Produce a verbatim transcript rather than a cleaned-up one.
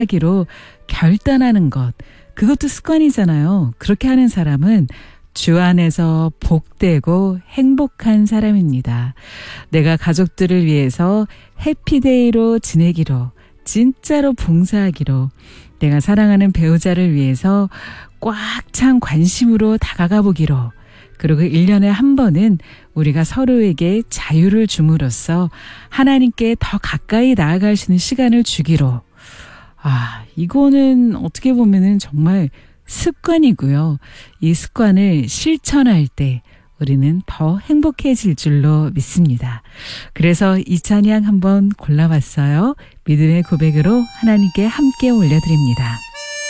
하기로 결단하는 것, 그것도 습관이잖아요. 그렇게 하는 사람은 주 안에서 복되고 행복한 사람입니다. 내가 가족들을 위해서 해피데이로 지내기로, 진짜로 봉사하기로, 내가 사랑하는 배우자를 위해서 꽉 찬 관심으로 다가가 보기로, 그리고 일 년에 한 번은 우리가 서로에게 자유를 줌으로써 하나님께 더 가까이 나아갈 수 있는 시간을 주기로. 아, 이거는 어떻게 보면은 정말 습관이고요. 이 습관을 실천할 때 우리는 더 행복해질 줄로 믿습니다. 그래서 이 찬양 한번 골라봤어요. 믿음의 고백으로 하나님께 함께 올려드립니다.